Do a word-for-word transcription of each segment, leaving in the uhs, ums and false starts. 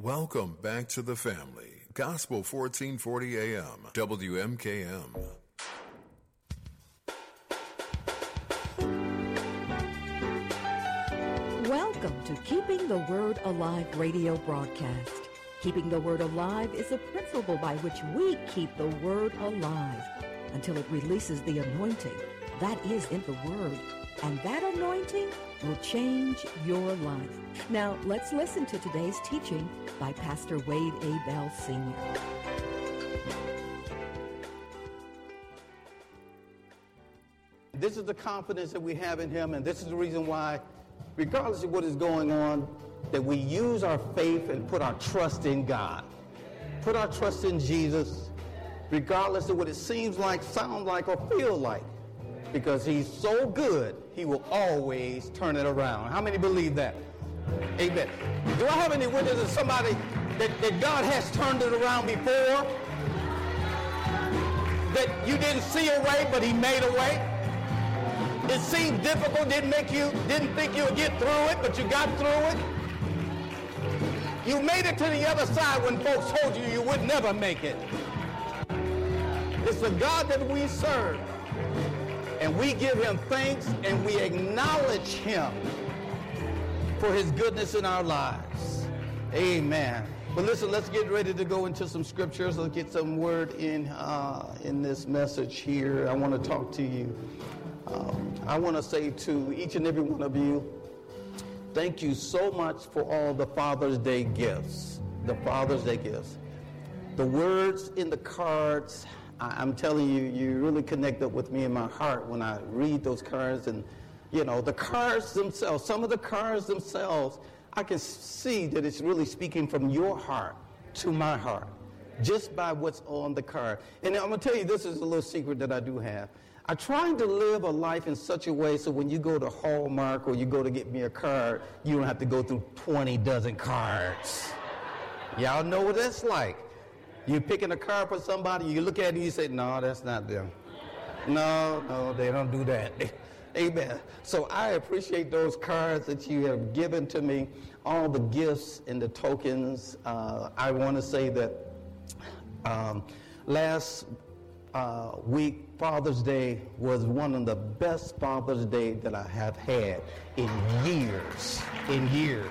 Welcome back to the family. Gospel fourteen forty A M, W M K M. Welcome to Keeping the Word Alive radio broadcast. Keeping the Word alive is a principle by which we keep the Word alive until it releases the anointing that is in the Word. And that anointing will change your life. Now, let's listen to today's teaching by Pastor Wade A. Bell, Senior This is the confidence that we have in him, and this is the reason why, regardless of what is going on, that we use our faith and put our trust in God. Put our trust in Jesus, regardless of what it seems like, sound like, or feel like. Because he's so good, he will always turn it around. How many believe that? Amen. Do I have any witnesses of somebody that, that God has turned it around before? That you didn't see a way, but he made a way? It seemed difficult, didn't make you, didn't think you would get through it, but you got through it. You made it to the other side when folks told you you would never make it. It's the God that we serve. And we give him thanks and we acknowledge him for his goodness in our lives. Amen. But listen, let's get ready to go into some scriptures. Let's get some word in uh, in this message here. I want to talk to you. Um, I want to say to each and every one of you, thank you so much for all the Father's Day gifts. The Father's Day gifts. The words in the cards, I'm telling you, you really connect up with me in my heart when I read those cards. And, you know, the cards themselves, some of the cards themselves, I can see that it's really speaking from your heart to my heart, just by what's on the card. And I'm going to tell you, this is a little secret that I do have. I'm trying to live a life in such a way so when you go to Hallmark or you go to get me a card, you don't have to go through twenty dozen cards. Y'all know what that's like. You're picking a card for somebody, you look at it and you say, no, that's not them. No, no, they don't do that. Amen. So I appreciate those cards that you have given to me, all the gifts and the tokens. Uh, I want to say that um, last uh, week, Father's Day was one of the best Father's Day that I have had in years, in years.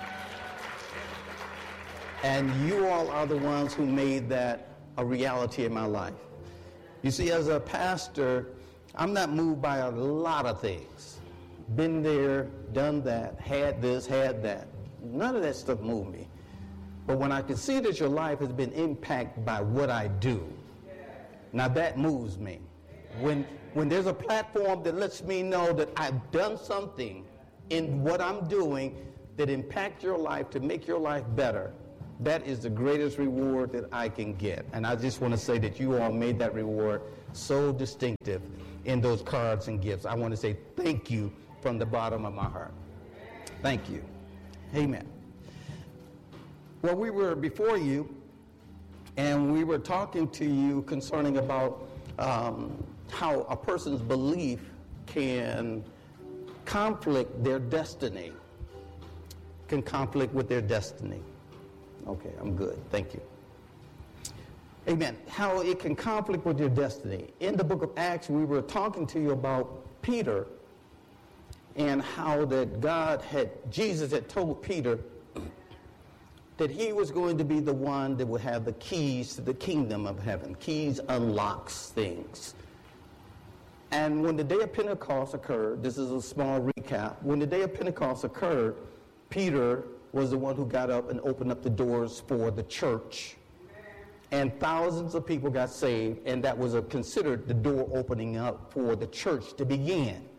And you all are the ones who made that a reality in my life. You see, as a pastor, I'm not moved by a lot of things. Been there, done that, had this, had that. None of that stuff moved me. But when I can see that your life has been impacted by what I do, now that moves me. When, when there's a platform that lets me know that I've done something in what I'm doing that impact your life to make your life better, that is the greatest reward that I can get. And I just want to say that you all made that reward so distinctive in those cards and gifts. I want to say thank you from the bottom of my heart. Thank you. Amen. Well, we were before you, and we were talking to you concerning about um, how a person's belief can conflict their destiny, can conflict with their destiny. Okay, I'm good. Thank you. Amen. How it can conflict with your destiny. In the book of Acts, we were talking to you about Peter and how that God had, Jesus had told Peter that he was going to be the one that would have the keys to the kingdom of heaven. Keys unlocks things. And when the day of Pentecost occurred, this is a small recap, when the day of Pentecost occurred, Peter was the one who got up and opened up the doors for the church. And thousands of people got saved, and that was a, considered the door opening up for the church to begin.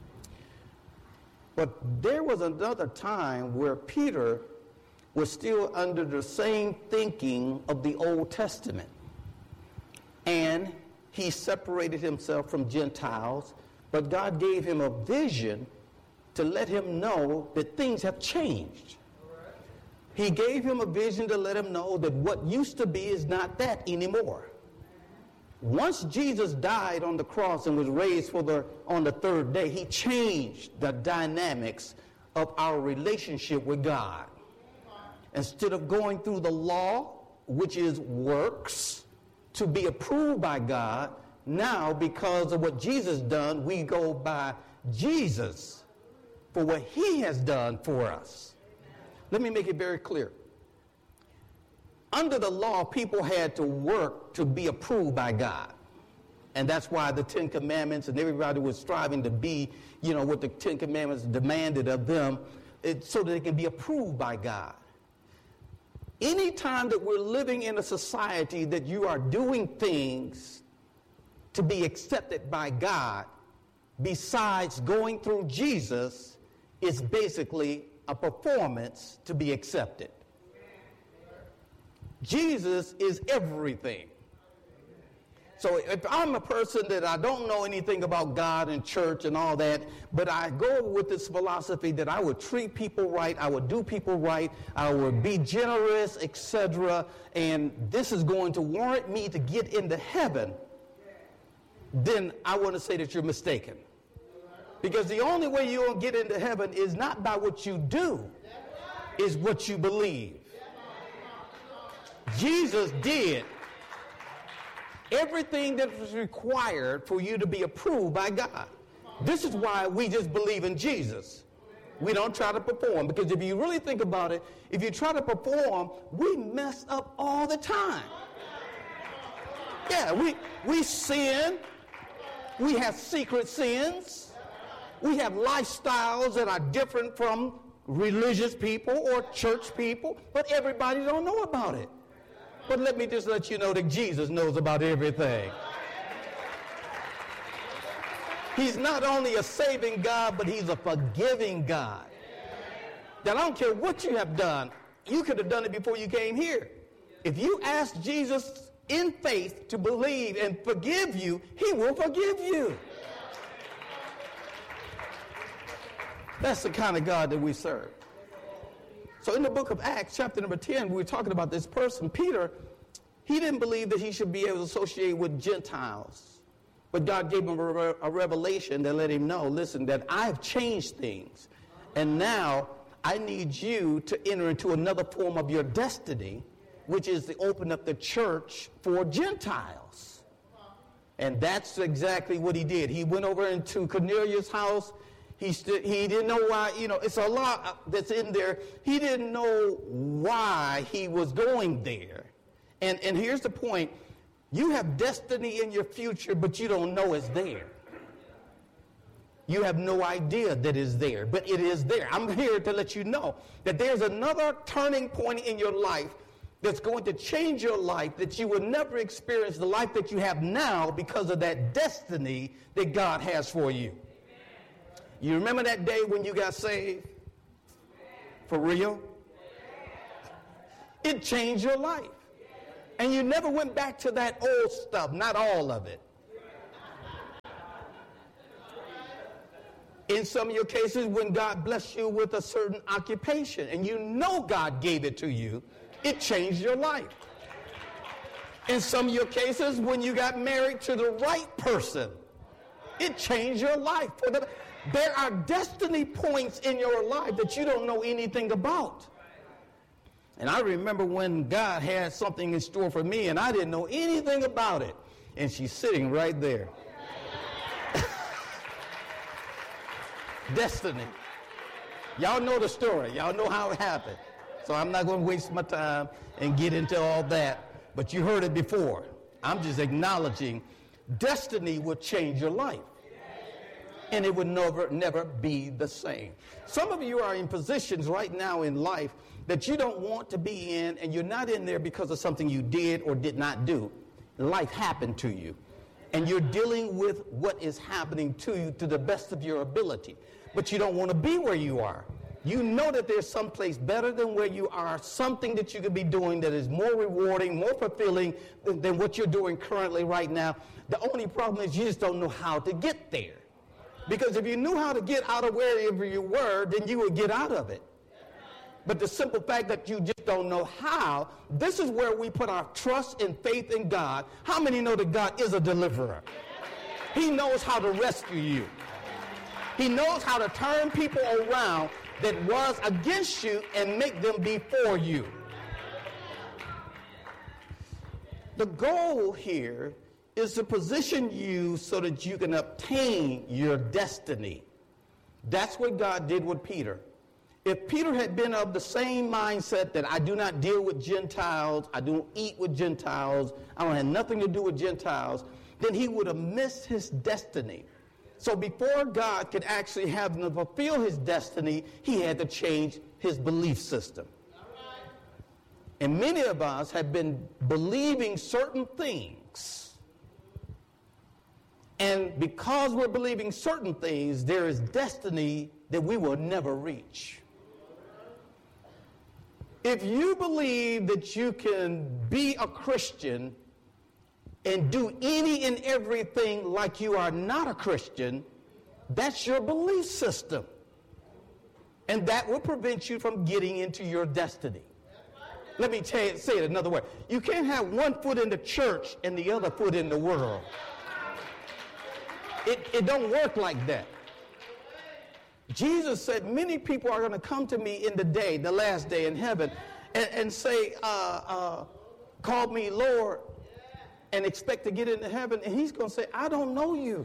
But there was another time where Peter was still under the same thinking of the Old Testament. And he separated himself from Gentiles, but God gave him a vision to let him know that things have changed. He gave him a vision to let him know that what used to be is not that anymore. Once Jesus died on the cross and was raised for the on the third day, he changed the dynamics of our relationship with God. Instead of going through the law, which is works, to be approved by God, now because of what Jesus done, we go by Jesus for what he has done for us. Let me make it very clear. Under the law, people had to work to be approved by God. And that's why the Ten Commandments and everybody was striving to be, you know, what the Ten Commandments demanded of them, it, so that they can be approved by God. Anytime that we're living in a society that you are doing things to be accepted by God, besides going through Jesus, it's basically a performance to be accepted. Jesus is everything. So if I'm a person that I don't know anything about God and church and all that, but I go with this philosophy that I would treat people right, I would do people right, I would be generous, et cetera, and this is going to warrant me to get into heaven, then I want to say that you're mistaken. Because the only way you'll get into heaven is not by what you do, is what you believe. Jesus did everything that was required for you to be approved by God. This is why we just believe in Jesus. We don't try to perform, because if you really think about it, if you try to perform, we mess up all the time. Yeah, we, we sin. We have secret sins. We have lifestyles that are different from religious people or church people, but everybody don't know about it. But let me just let you know that Jesus knows about everything. He's not only a saving God, but he's a forgiving God. That I don't care what you have done, you could have done it before you came here. If you ask Jesus in faith to believe and forgive you, he will forgive you. That's the kind of God that we serve. So in the book of Acts, chapter number ten, we were talking about this person, Peter. He didn't believe that he should be able to associate with Gentiles. But God gave him a, a revelation that let him know, listen, that I've changed things. And now I need you to enter into another form of your destiny, which is to open up the church for Gentiles. And that's exactly what he did. He went over into Cornelius' house. He, st- he didn't know why, you know, it's a lot that's in there. He didn't know why he was going there. And, and here's the point. You have destiny in your future, but you don't know it's there. You have no idea that it's there, but it is there. I'm here to let you know that there's another turning point in your life that's going to change your life, that you will never experience the life that you have now because of that destiny that God has for you. You remember that day when you got saved? For real? It changed your life. And you never went back to that old stuff, not all of it. In some of your cases, when God blessed you with a certain occupation, and you know God gave it to you, it changed your life. In some of your cases, when you got married to the right person, it changed your life. For the, there are destiny points in your life that you don't know anything about. And I remember when God had something in store for me, and I didn't know anything about it. And she's sitting right there. Destiny. Y'all know the story. Y'all know how it happened. So I'm not going to waste my time and get into all that. But you heard it before. I'm just acknowledging destiny will change your life. And it would never, never be the same. Some of you are in positions right now in life that you don't want to be in, and you're not in there because of something you did or did not do. Life happened to you. And you're dealing with what is happening to you to the best of your ability. But you don't want to be where you are. You know that there's someplace better than where you are, something that you could be doing that is more rewarding, more fulfilling than, than what you're doing currently right now. The only problem is you just don't know how to get there. Because if you knew how to get out of wherever you were, then you would get out of it. But the simple fact that you just don't know how, this is where we put our trust and faith in God. How many know that God is a deliverer? He knows how to rescue you. He knows how to turn people around that was against you and make them be for you. The goal here is to position you so that you can obtain your destiny. That's what God did with Peter. If Peter had been of the same mindset that I do not deal with Gentiles, I don't eat with Gentiles, I don't have nothing to do with Gentiles, then he would have missed his destiny. So before God could actually have him fulfill his destiny, he had to change his belief system. And many of us have been believing certain things. And because we're believing certain things, there is destiny that we will never reach. If you believe that you can be a Christian and do any and everything like you are not a Christian, that's your belief system. And that will prevent you from getting into your destiny. Let me tell you, say it another way. You can't have one foot in the church and the other foot in the world. It, it don't work like that. Jesus said many people are going to come to me in the day, the last day in heaven, and, and say, uh, uh, call me Lord, and expect to get into heaven. And he's going to say, I don't know you.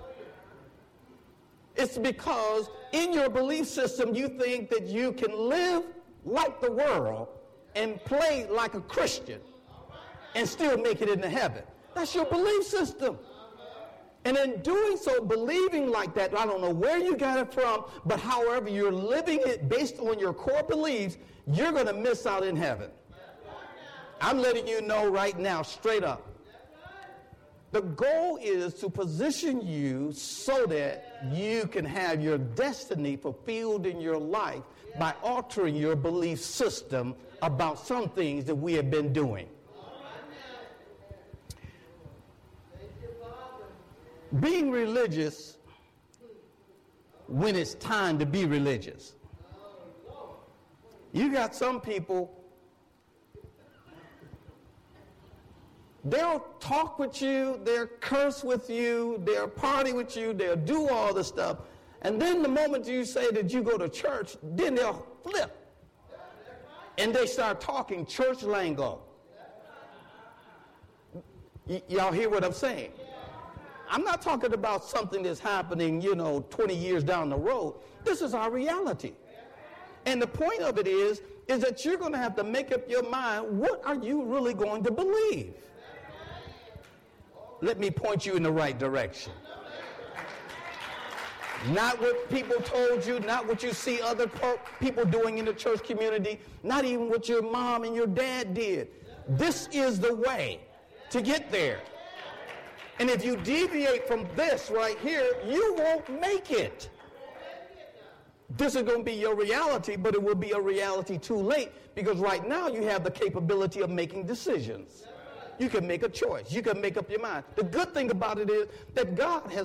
It's because in your belief system, you think that you can live like the world and play like a Christian and still make it into heaven. That's your belief system. And in doing so, believing like that, I don't know where you got it from, but however you're living it based on your core beliefs, you're going to miss out in heaven. I'm letting you know right now, straight up. The goal is to position you so that you can have your destiny fulfilled in your life by altering your belief system about some things that we have been doing. Being religious when it's time to be religious. You got some people, they'll talk with you, they'll curse with you, they'll party with you, they'll do all the stuff. And then the moment you say that you go to church, then they'll flip. And they start talking church lingo. Y- y'all hear what I'm saying? I'm not talking about something that's happening, you know, twenty years down the road. This is our reality. And the point of it is, is that you're going to have to make up your mind, what are you really going to believe? Let me point you in the right direction. Not what people told you, not what you see other po- people doing in the church community, not even what your mom and your dad did. This is the way to get there. And if you deviate from this right here, you won't make it. This is going to be your reality, but it will be a reality too late, because right now you have the capability of making decisions. You can make a choice. You can make up your mind. The good thing about it is that God has